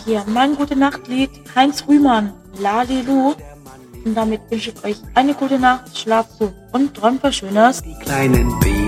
Hier mein Gute-Nacht-Lied, Heinz Rühmann, Lalilu. Und damit wünsche ich euch eine gute Nacht, schlaft gut und träumt was Schönes. Die kleinen Babys.